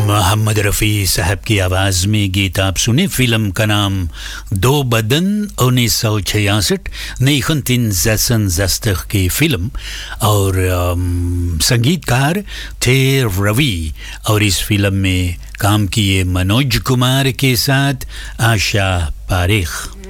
मोहम्मद रफ़ी साहब की आवाज़ में गीत आप सुने। फिल्म का नाम दो बदन 1966 19 जस्तख की फिल्म और संगीतकार थे रवि और इस फिल्म में काम किए मनोज कुमार के साथ आशा पारेख।